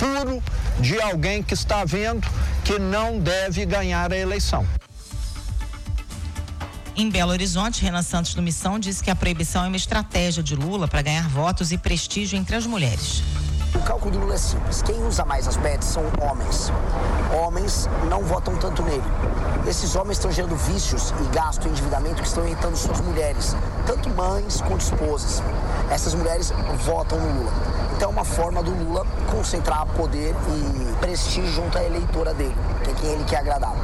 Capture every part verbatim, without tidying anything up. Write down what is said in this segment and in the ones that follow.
puro de alguém que está vendo que não deve ganhar a eleição. Em Belo Horizonte, Renan Santos do Missão disse que a proibição é uma estratégia de Lula para ganhar votos e prestígio entre as mulheres. O cálculo do Lula é simples. Quem usa mais as bets são homens. Homens não votam tanto nele. Esses homens estão gerando vícios e gasto e endividamento que estão irritando suas mulheres, tanto mães quanto esposas. Essas mulheres votam no Lula. Então é uma forma do Lula concentrar poder e prestígio junto à eleitora dele, que é quem ele quer agradar.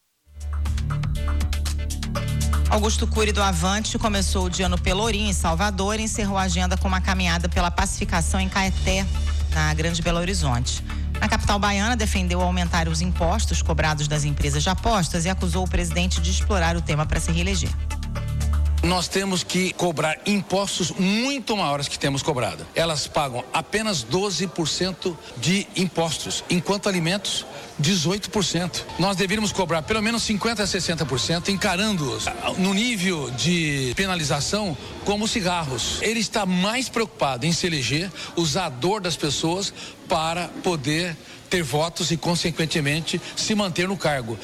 Augusto Cury do Avante começou o dia no Pelourinho, em Salvador, e encerrou a agenda com uma caminhada pela pacificação em Caeté, na Grande Belo Horizonte. Na capital baiana, defendeu aumentar os impostos cobrados das empresas de apostas e acusou o presidente de explorar o tema para se reeleger. Nós temos que cobrar impostos muito maiores que temos cobrado. Elas pagam apenas doze por cento de impostos, enquanto alimentos, dezoito por cento. Nós deveríamos cobrar pelo menos cinquenta a sessenta por cento, encarando-os no nível de penalização como cigarros. Ele está mais preocupado em se eleger, usar a dor das pessoas para poder ter votos e, consequentemente, se manter no cargo.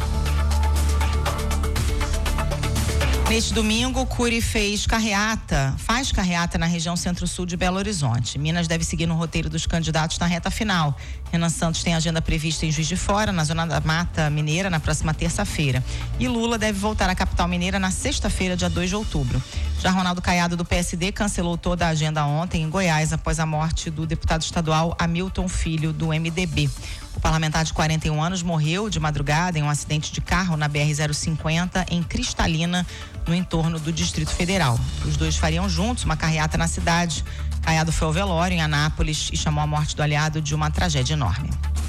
Neste domingo, Cury fez carreata, faz carreata na região centro-sul de Belo Horizonte. Minas deve seguir no roteiro dos candidatos na reta final. Renan Santos tem agenda prevista em Juiz de Fora, na zona da Mata Mineira, na próxima terça-feira. E Lula deve voltar à capital mineira na sexta-feira, dia dois de outubro. Já Ronaldo Caiado, do P S D, cancelou toda a agenda ontem em Goiás, após a morte do deputado estadual Hamilton Filho, do M D B. O parlamentar de quarenta e um anos morreu de madrugada em um acidente de carro na B R zero cinquenta, em Cristalina, no entorno do Distrito Federal. Os dois fariam juntos uma carreata na cidade. Caiado foi ao velório em Anápolis e chamou a morte do aliado de uma tragédia enorme.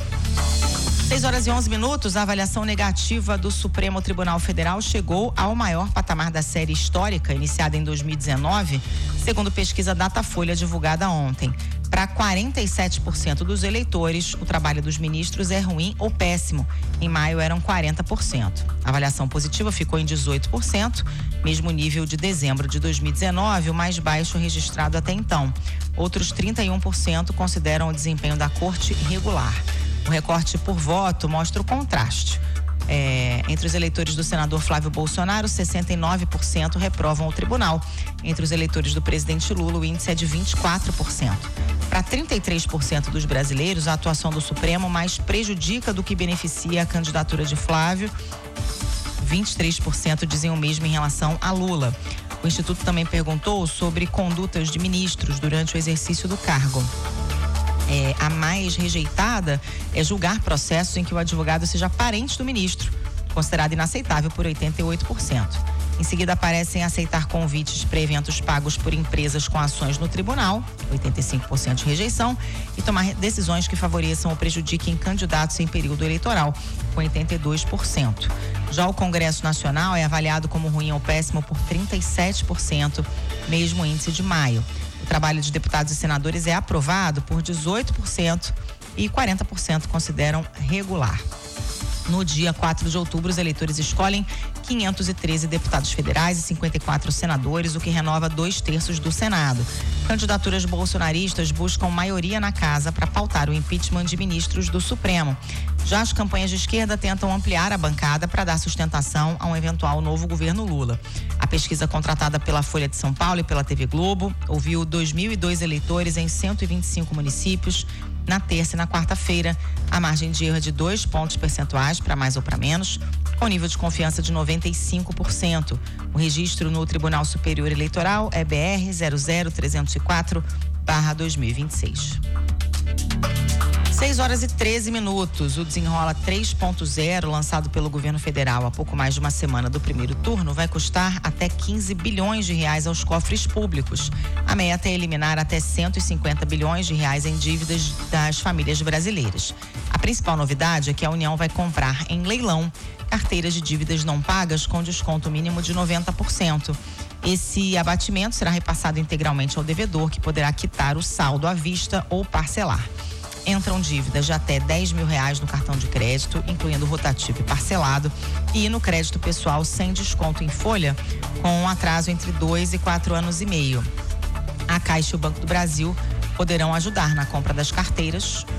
seis horas e onze minutos, a avaliação negativa do Supremo Tribunal Federal chegou ao maior patamar da série histórica, iniciada em dois mil e dezenove, segundo pesquisa Datafolha divulgada ontem. Para quarenta e sete por cento dos eleitores, o trabalho dos ministros é ruim ou péssimo. Em maio eram quarenta por cento. A avaliação positiva ficou em dezoito por cento, mesmo nível de dezembro de dois mil e dezenove, o mais baixo registrado até então. Outros trinta e um por cento consideram o desempenho da corte irregular. O recorte por voto mostra o contraste. É, entre os eleitores do senador Flávio Bolsonaro, sessenta e nove por cento reprovam o tribunal. Entre os eleitores do presidente Lula, o índice é de vinte e quatro por cento. Para trinta e três por cento dos brasileiros, a atuação do Supremo mais prejudica do que beneficia a candidatura de Flávio. vinte e três por cento dizem o mesmo em relação a Lula. O Instituto também perguntou sobre condutas de ministros durante o exercício do cargo. É, a mais rejeitada é julgar processos em que o advogado seja parente do ministro, considerado inaceitável por oitenta e oito por cento. Em seguida aparecem aceitar convites para eventos pagos por empresas com ações no tribunal, oitenta e cinco por cento de rejeição, e tomar decisões que favoreçam ou prejudiquem candidatos em período eleitoral, com oitenta e dois por cento. Já o Congresso Nacional é avaliado como ruim ou péssimo por trinta e sete por cento, mesmo índice de maio. O trabalho de deputados e senadores é aprovado por dezoito por cento e quarenta por cento consideram regular. No dia quatro de outubro, os eleitores escolhem quinhentos e treze deputados federais e cinquenta e quatro senadores, o que renova dois terços do Senado. Candidaturas bolsonaristas buscam maioria na casa para pautar o impeachment de ministros do Supremo. Já as campanhas de esquerda tentam ampliar a bancada para dar sustentação a um eventual novo governo Lula. A pesquisa contratada pela Folha de São Paulo e pela T V Globo ouviu dois mil e dois eleitores em cento e vinte e cinco municípios. Na terça e na quarta-feira, a margem de erro é de dois pontos percentuais para mais ou para menos, com nível de confiança de noventa e cinco por cento. O registro no Tribunal Superior Eleitoral é B R zero zero trezentos e quatro barra dois mil e vinte e seis. seis horas e treze minutos. O Desenrola três ponto zero, lançado pelo governo federal há pouco mais de uma semana do primeiro turno, vai custar até quinze bilhões de reais aos cofres públicos. A meta é eliminar até cento e cinquenta bilhões de reais em dívidas das famílias brasileiras. A principal novidade é que a União vai comprar em leilão carteiras de dívidas não pagas com desconto mínimo de noventa por cento. Esse abatimento será repassado integralmente ao devedor, que poderá quitar o saldo à vista ou parcelar. Entram dívidas de até dez mil reais no cartão de crédito, incluindo rotativo e parcelado, e no crédito pessoal sem desconto em folha, com um atraso entre dois e quatro anos e meio. A Caixa e o Banco do Brasil poderão ajudar na compra das carteiras